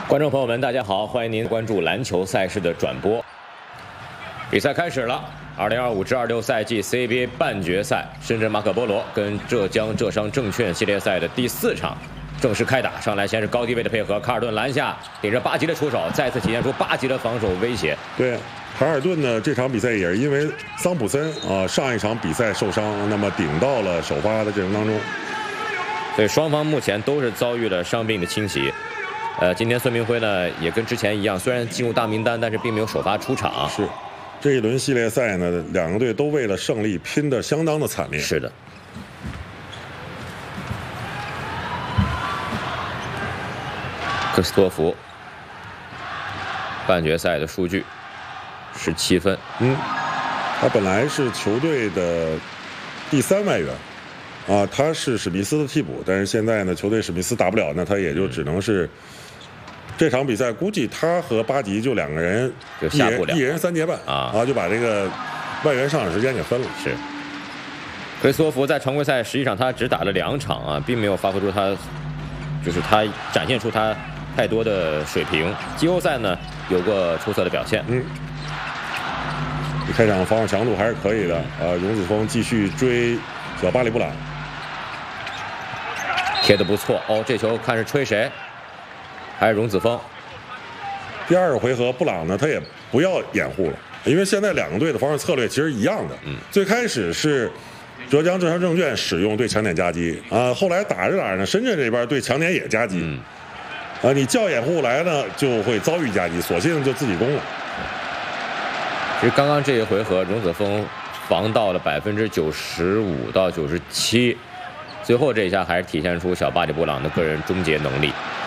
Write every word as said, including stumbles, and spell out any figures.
观众朋友们，大家好，欢迎您关注篮球赛事的转播。比赛开始了， 二零二五至二六赛季 C B A 半决赛，深圳马可波罗跟浙江浙商证券系列赛的第四场正式开打。上来先是高低位的配合，卡尔顿篮下顶着巴吉的出手，再次体现出巴吉的防守威胁。 对，卡尔顿呢这场比赛也是因为桑普森啊、呃、上一场比赛受伤，那么顶到了首发的阵容当中。 所以双方目前都是遭遇了伤病的侵袭。呃，今天孙明晖呢也跟之前一样，虽然进入大名单，但是并没有首发出场。 是，这一轮系列赛呢，两个队都为了胜利拼得相当的惨烈。 是的。克斯托弗半决赛的数据十七分。 嗯，他本来是球队的第三外援。啊，他是史密斯的替补，但是现在呢，球队史密斯打不了，那他也就只能是这场比赛，估计他和巴吉就两个人， 就下不了， 一人三节半啊，啊，就把这个外援上场时间给分了。 是，克里斯托弗在常规赛实际上他只打了两场啊，并没有发挥出他，就是他展现出他太多的水平。季后赛呢有过出色的表现。 嗯，开场防守强度还是可以的啊。荣子峰继续追小巴里布朗。 贴得不错哦，这球看是吹谁？还是荣子峰？ 第二个回合，布朗呢他也不要掩护了，因为现在两个队的防守策略其实一样的。嗯，最开始是浙江浙商证券使用对强点夹击啊，后来打着打着呢，深圳这边对强点也夹击。嗯，啊，你叫掩护来呢，就会遭遇夹击，索性就自己攻了。 其实刚刚这一回合，荣子峰防到了百分之九十五到九十七。最后这一下还是体现出小巴里布朗的个人终结能力。